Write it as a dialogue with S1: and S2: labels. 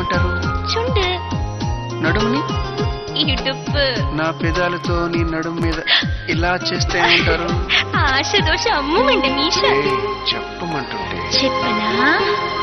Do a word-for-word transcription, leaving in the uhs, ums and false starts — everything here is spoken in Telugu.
S1: ఏమంటారు?
S2: చుండు.
S1: నడుముని
S2: ఇడుపు.
S1: నా పెదాలతో నీ నడుము మీద ఇలా చేస్తే ఏమంటారు?
S2: ఆశ దోష అమ్ముమండి మీష.
S1: చెప్పమంటుంటే
S2: చెప్పనా?